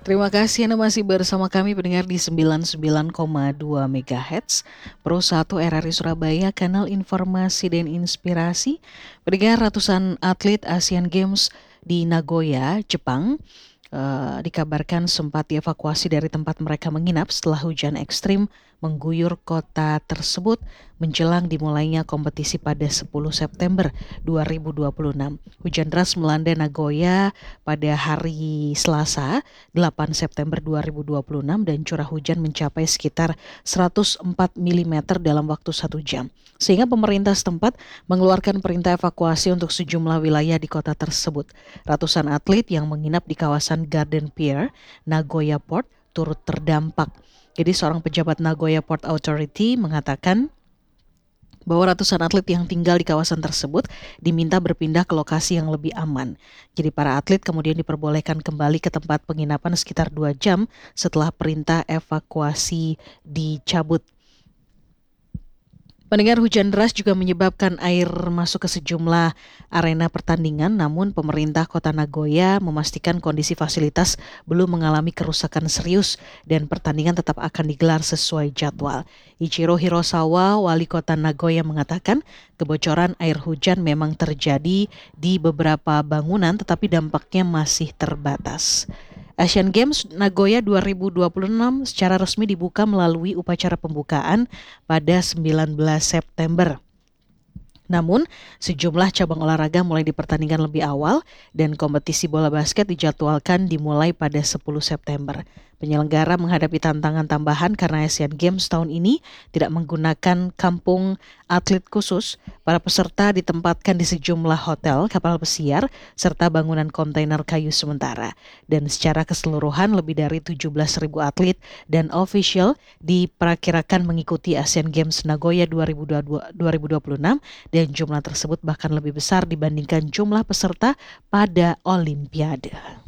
Terima kasih Anda masih bersama kami pendengar di 99,2 MHz Pro 1 RRI Surabaya, kanal informasi dan inspirasi. Pendengar, ratusan atlet Asian Games di Nagoya, Jepang dikabarkan sempat dievakuasi dari tempat mereka menginap setelah hujan ekstrim mengguyur kota tersebut menjelang dimulainya kompetisi pada 10 September 2026. Hujan deras melanda Nagoya pada hari Selasa 8 September 2026 dan curah hujan mencapai sekitar 104 mm dalam waktu 1 jam. Sehingga pemerintah setempat mengeluarkan perintah evakuasi untuk sejumlah wilayah di kota tersebut. Ratusan atlet yang menginap di kawasan Garden Pier, Nagoya Port, turut terdampak. Jadi seorang pejabat Nagoya Port Authority mengatakan bahwa ratusan atlet yang tinggal di kawasan tersebut diminta berpindah ke lokasi yang lebih aman. Jadi para atlet kemudian diperbolehkan kembali ke tempat penginapan sekitar 2 jam setelah perintah evakuasi dicabut. Pendengar, hujan deras juga menyebabkan air masuk ke sejumlah arena pertandingan, namun pemerintah kota Nagoya memastikan kondisi fasilitas belum mengalami kerusakan serius dan pertandingan tetap akan digelar sesuai jadwal. Ichiro Hirosawa, wali kota Nagoya, mengatakan kebocoran air hujan memang terjadi di beberapa bangunan tetapi dampaknya masih terbatas. Asian Games Nagoya 2026 secara resmi dibuka melalui upacara pembukaan pada 19 September. Namun, sejumlah cabang olahraga mulai dipertandingkan lebih awal dan kompetisi bola basket dijadwalkan dimulai pada 10 September. Penyelenggara menghadapi tantangan tambahan karena Asian Games tahun ini tidak menggunakan kampung atlet khusus. Para peserta ditempatkan di sejumlah hotel, kapal pesiar, serta bangunan kontainer kayu sementara. Dan secara keseluruhan lebih dari 17.000 atlet dan official diperkirakan mengikuti Asian Games Nagoya 2026 dan jumlah tersebut bahkan lebih besar dibandingkan jumlah peserta pada Olimpiade.